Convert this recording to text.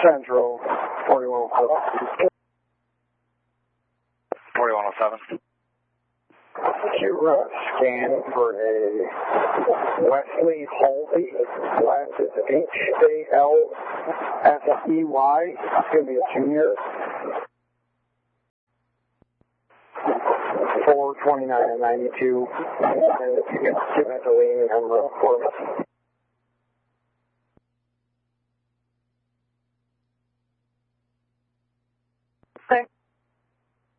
Central, 4107. 4107. You run a scan for a Wesley Halsey. Last is Halsey. It's going to be a junior. 42992. And if you get to lean number for me.